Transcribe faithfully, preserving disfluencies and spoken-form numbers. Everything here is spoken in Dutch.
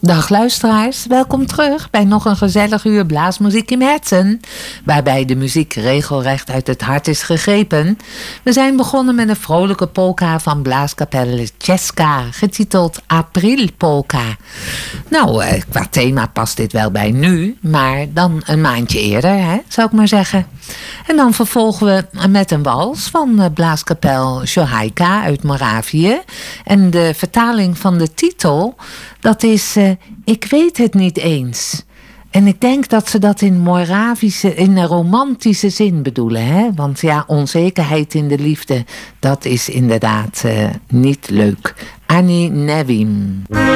Dag luisteraars, welkom terug bij nog een gezellig uur blaasmuziek in Herzen, waarbij de muziek regelrecht uit het hart is gegrepen. We zijn begonnen met een vrolijke polka van blaaskapelle Czeska, getiteld April Polka. Nou, eh, qua thema past dit wel bij nu, maar dan een maandje eerder, hè, zou ik maar zeggen. En dan vervolgen we met een wals van uh, blaaskapel Johaika uit Moravië. En de vertaling van de titel, dat is uh, Ik weet het niet eens. En ik denk dat ze dat in Moravische, in een romantische zin bedoelen. Hè? Want ja, onzekerheid in de liefde, dat is inderdaad uh, niet leuk. Ani Nevim.